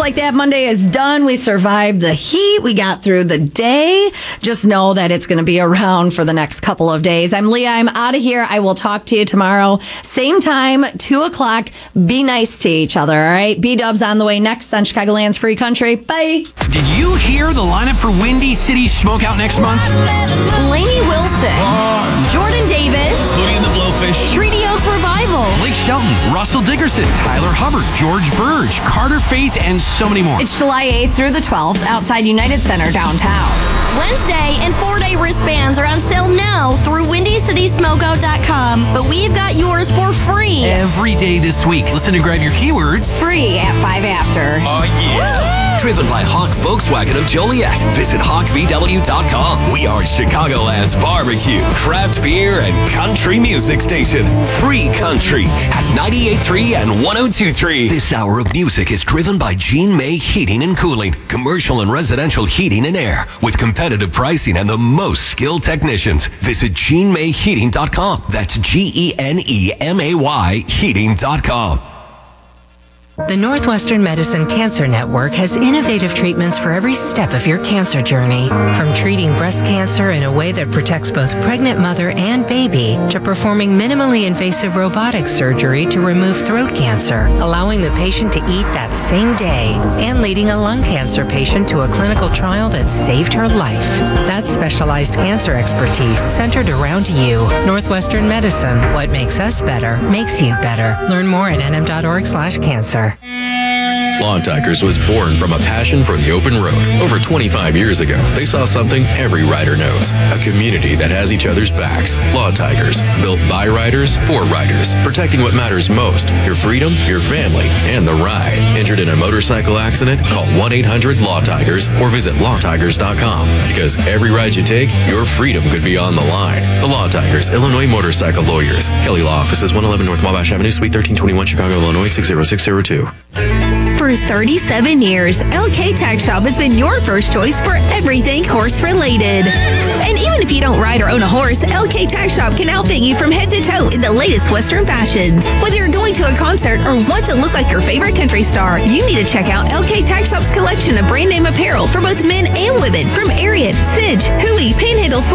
like that, Monday is done. We survived the heat. We got through the day. Just know that it's going to be around for the next couple of days. I'm Leah. I'm out of here. I will talk to you tomorrow. Same time, 2 o'clock. Be nice to each other, all right? B-Dubs on the way next on Chicagoland's Free Country. Bye. Did you hear the lineup for Windy City Smokeout next month? Lainey Wilson, Jordan Davis, Hootie and the Blowfish, Treaty Oak Revival, Blake Shelton, Russell Dickerson, Tyler Hubbard, George Burge, Carter Faith, and so many more. It's July 8th through the 12th outside United Center downtown. Wednesday, and 4-day wristbands are on sale now through WindyCitySmokeout.com, but we've got yours for free. Every day this week. Listen to grab your keywords. Free at 5 after. Oh, yeah. Driven by Hawk Volkswagen of Joliet. Visit HawkVW.com. We are Chicagoland's barbecue, craft beer, and country music station. Free Country at 98.3 and 102.3. This hour of music is driven by Gene May Heating and Cooling. Commercial and residential heating and air. With competitive pricing and the most skilled technicians. Visit GeneMayHeating.com. That's GeneMay Heating.com. The Northwestern Medicine Cancer Network has innovative treatments for every step of your cancer journey. From treating breast cancer in a way that protects both pregnant mother and baby, to performing minimally invasive robotic surgery to remove throat cancer, allowing the patient to eat that same day, and leading a lung cancer patient to a clinical trial that saved her life. That's specialized cancer expertise centered around you. Northwestern Medicine. What makes us better makes you better. Learn more at nm.org/cancer. Lawn Tigers was born from a passion for the open road. Over 25 years ago, they saw something every rider knows. A community that has each other's backs. Law Tigers, built by riders, for riders. Protecting what matters most. Your freedom, your family, and the ride. Injured in a motorcycle accident? Call 1-800-LAW-TIGERS or visit lawtigers.com. Because every ride you take, your freedom could be on the line. The Law Tigers, Illinois Motorcycle Lawyers. Kelly Law Offices, 111 North Wabash Avenue, Suite 1321, Chicago, Illinois, 60602. For 37 years, LK Tax Shop has been your first choice for everything horse-related. And even if you don't ride or own a horse, LK Tax Shop can outfit you from head to toe in the latest Western fashions. Whether you're going to a concert or want to look like your favorite country star, you need to check out LK Tax Shop's collection of brand name apparel for both men and women from Ariat, Sidge, Hui, Panhandle,